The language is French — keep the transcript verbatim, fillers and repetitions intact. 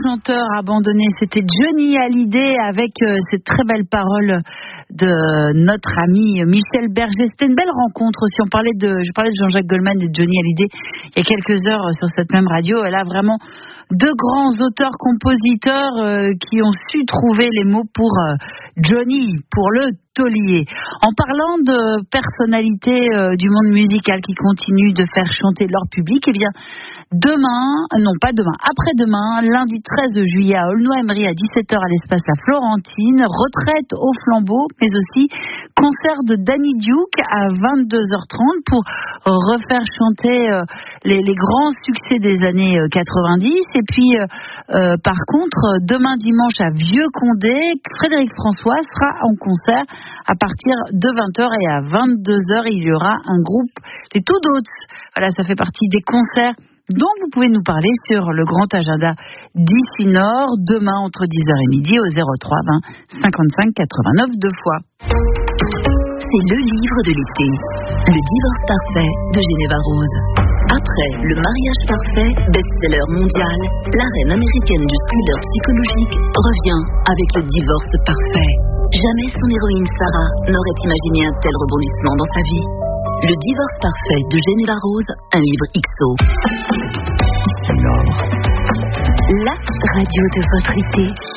chanteur abandonné, c'était Johnny Hallyday avec euh, ces très belles paroles de notre ami Michel Berger. C'était une belle rencontre aussi. On parlait de, je parlais de Jean-Jacques Goldman et de Johnny Hallyday il y a quelques heures sur cette même radio. Elle a vraiment deux grands auteurs-compositeurs euh, qui ont su trouver les mots pour euh, Johnny, pour le taulier. En parlant de personnalités euh, du monde musical qui continuent de faire chanter leur public, eh bien, demain, non pas demain, après-demain, lundi treize juillet à Aulnoy-Emery à dix-sept heures à l'espace La Florentine, retraite au flambeau, mais aussi concert de Danny Duke à vingt-deux heures trente pour refaire chanter euh, les, les grands succès des années quatre-vingt-dix. Et puis, euh, euh, par contre, demain dimanche à Vieux-Condé, Frédéric François sera en concert à partir de vingt heures et à vingt-deux heures, il y aura un groupe, les Two Dots. Voilà, ça fait partie des concerts dont vous pouvez nous parler sur le grand agenda d'ici Nord, demain entre dix heures et midi au zéro trois vingt cinquante-cinq quatre-vingt-neuf deux fois. C'est le livre de l'été, Le divorce parfait de Geneva Rose. Après Le mariage parfait, best-seller mondial, la reine américaine du thriller psychologique revient avec Le divorce parfait. Jamais son héroïne Sarah n'aurait imaginé un tel rebondissement dans sa vie. Le divorce parfait de Geneva Rose, un livre X O. La radio de votre été.